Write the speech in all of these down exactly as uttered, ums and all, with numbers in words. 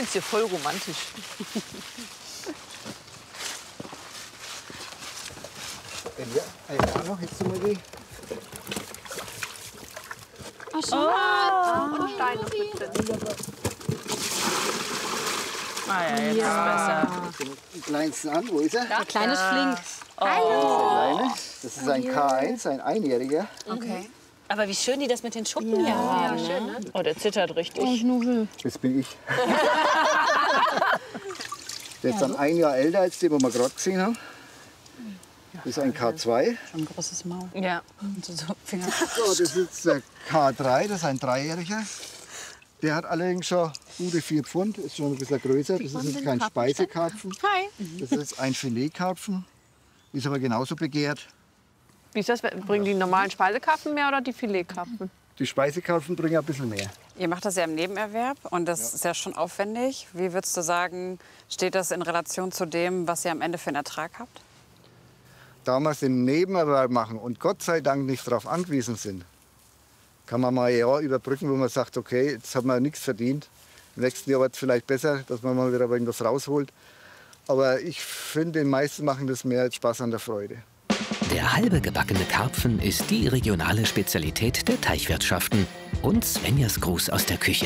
finde es hier voll romantisch. Ja, ja, noch, jetzt mal die. Ach, schau mal. Und Steine mit drin. Ah ja, jetzt Ja. ist besser. Den kleinsten an, wo ist er? Der kleine ist flink. Der Kleine. Das ist ein K eins, ein Einjähriger. Okay. Aber wie schön die das mit den Schuppen hier haben. Ja, schön, ne? Oh, der zittert richtig. Das bin ich. Der ist dann ein Jahr älter als den, den wir gerade gesehen haben. Das ist ein K zwei. Schon ein großes Maul. Ja. Und so, so Finger. So, das ist der K drei, das ist ein Dreijähriger. Der hat allerdings schon gute vier Pfund, ist schon ein bisschen größer. Das ist jetzt kein Speisekarpfen. Hi. Das ist ein Filetkarpfen, ist aber genauso begehrt. Wie ist das? Bringen die normalen Speisekarpfen mehr oder die Filetkarpfen? Die Speisekarpfen bringen ein bisschen mehr. Ihr macht das ja im Nebenerwerb und das ist ja schon aufwendig. Wie würdest du sagen, steht das in Relation zu dem, was ihr am Ende für einen Ertrag habt? Da wir es im Nebenerwerb machen und Gott sei Dank nicht darauf angewiesen sind, kann man mal ein Jahr überbrücken, wo man sagt, okay, jetzt haben wir nichts verdient. Im nächsten Jahr wird es vielleicht besser, dass man mal wieder irgendwas rausholt. Aber ich finde, die meisten machen das mehr als Spaß an der Freude. Der halbe gebackene Karpfen ist die regionale Spezialität der Teichwirtschaften. Und Svenjas Gruß aus der Küche.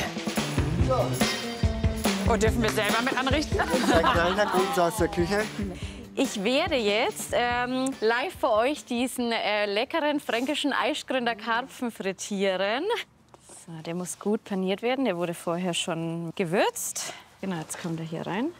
Und dürfen wir selber mit anrichten? Ein kleiner Gruß aus der Küche. Ich werde jetzt ähm, live für euch diesen äh, leckeren fränkischen Eichgründer Karpfen frittieren. So, der muss gut paniert werden. Der wurde vorher schon gewürzt. Genau, jetzt kommt er hier rein.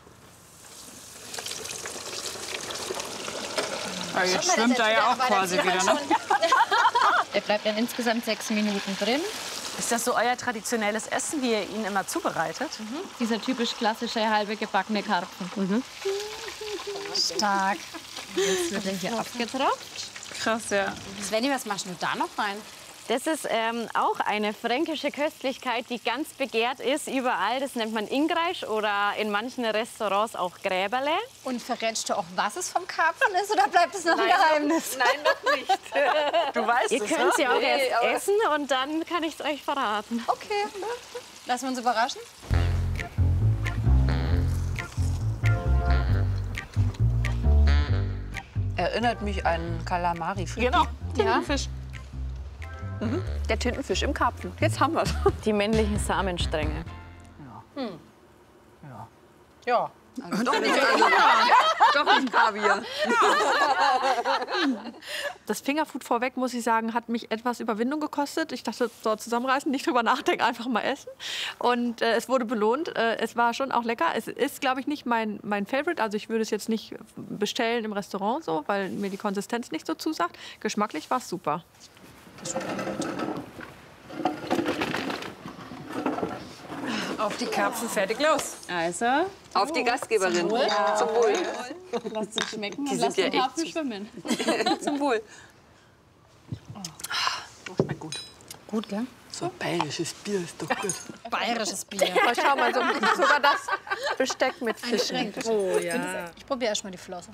Ja, jetzt schwimmt er ja auch quasi wieder, ne? Der bleibt dann insgesamt sechs Minuten drin. Ist das so euer traditionelles Essen, wie ihr ihn immer zubereitet? Mhm. Dieser typisch klassische halbe gebackene Karpfen. Mhm. Stark. Jetzt wird er hier abgetropft. Krass, ja. Svenny, was machst du da noch rein? Das ist ähm, auch eine fränkische Köstlichkeit, die ganz begehrt ist überall. Das nennt man Ingreisch oder in manchen Restaurants auch Gräberle. Und verrätst du auch, was es vom Karpfen ist, oder bleibt es noch ein Nein, Geheimnis? Nein, noch nicht. Du weißt Ihr es, könnt sie ne? auch Nee, erst aber- essen und dann kann ich es euch verraten. Okay, lassen wir uns überraschen. Erinnert mich an Kalamari. Genau, Tintenfisch. Mhm. Der Tintenfisch im Karpfen. Jetzt haben wir es. Die männlichen Samenstränge. Ja. Also doch nicht, also, doch nicht Kaviar. Das Fingerfood vorweg, muss ich sagen, hat mich etwas Überwindung gekostet. Ich dachte, so zusammenreißen, nicht drüber nachdenken, einfach mal essen. Und äh, es wurde belohnt. Äh, es war schon auch lecker. Es ist, glaube ich, nicht mein, mein Favorite. Also ich würde es jetzt nicht bestellen im Restaurant, so, weil mir die Konsistenz nicht so zusagt. Geschmacklich war es super. Auf die Karpfen, fertig, los. Also, Auf die Gastgeberin. Zum Wohl. lasst es schmecken Die und sind lasst ja den echt Karpfen schwimmen. Zum Wohl. Schmeckt gut. Gut, gell? So bayerisches Bier ist doch gut. Bayerisches Bier. Aber schau mal, so, sogar das Besteck mit Fischen. Oh ja. Ich probiere erst mal die Flosse.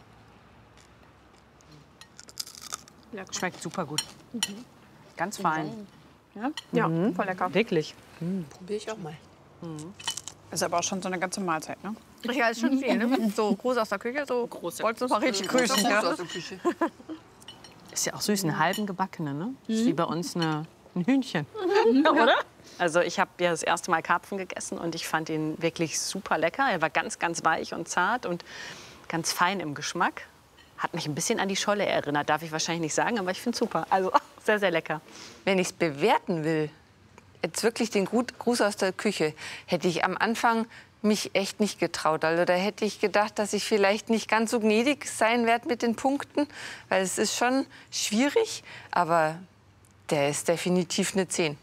Schmeckt super gut. Ganz fein. Ja, voll lecker. Wirklich. Probiere ich auch mal. Ist aber auch schon so eine ganze Mahlzeit, ne? Ja, ist schon viel, ne? So groß aus der Küche, so wolltest du mal richtig grüßen. Ja. Aus der Küche. Ist ja auch süß, einen halben gebackenen, ne? Ist wie bei uns eine, ein Hühnchen. Oder? Also ich habe ja das erste Mal Karpfen gegessen und ich fand ihn wirklich super lecker. Er war ganz, ganz weich und zart und ganz fein im Geschmack. Hat mich ein bisschen an die Scholle erinnert, darf ich wahrscheinlich nicht sagen, aber ich finde es super. Also sehr, sehr lecker. Wenn ich es bewerten will, jetzt wirklich den Gruß aus der Küche, hätte ich am Anfang mich echt nicht getraut. Also da hätte ich gedacht, dass ich vielleicht nicht ganz so gnädig sein werde mit den Punkten, weil es ist schon schwierig, aber der ist definitiv eine zehn.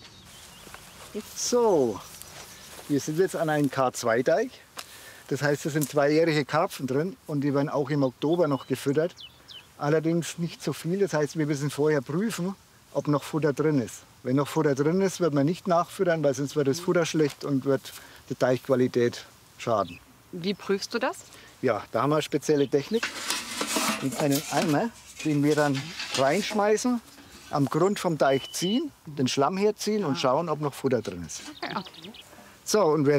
So, wir sind jetzt an einem K zwei Teig. Das heißt, es sind zweijährige Karpfen drin und die werden auch im Oktober noch gefüttert. Allerdings nicht so viel. Das heißt, wir müssen vorher prüfen, ob noch Futter drin ist. Wenn noch Futter drin ist, wird man nicht nachfüttern, weil sonst wird das Futter schlecht und wird die Teichqualität schaden. Wie prüfst du das? Ja, da haben wir eine spezielle Technik. In einen Eimer, den wir dann reinschmeißen, am Grund vom Teich ziehen, den Schlamm herziehen und schauen, ob noch Futter drin ist. So, und wer